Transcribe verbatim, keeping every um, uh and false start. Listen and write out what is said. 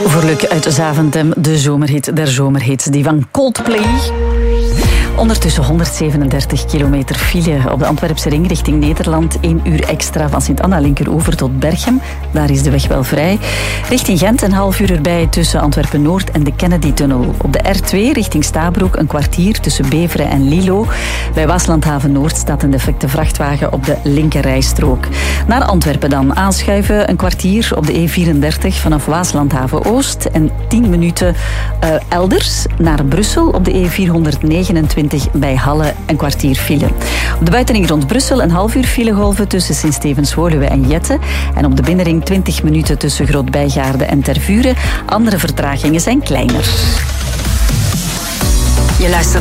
Voor Luc uit Zaventem, de zomerhit der zomerhits, die van Coldplay. Ondertussen honderdzevenendertig kilometer file op de Antwerpse ring richting Nederland. één uur extra van Sint-Anna linkeroever tot Berchem. Daar is de weg wel vrij. Richting Gent een half uur erbij tussen Antwerpen-Noord en de Kennedy-tunnel. Op de R twee richting Stabroek een kwartier tussen Beveren en Lilo. Bij Waaslandhaven-Noord staat een defecte vrachtwagen op de linkerrijstrook. Naar Antwerpen dan aanschuiven een kwartier op de E vierendertig vanaf Waaslandhaven-Oost. En tien minuten uh, elders naar Brussel op de E vierhonderdnegenentwintig bij Halle een kwartier file. Op de buitenring rond Brussel een half uur filegolven tussen Sint-Stevens-Woluwe en Jette. En op de binnenring twintig minuten tussen Groot-Bijgaarde en Tervuren. Andere vertragingen zijn kleiner. Je luistert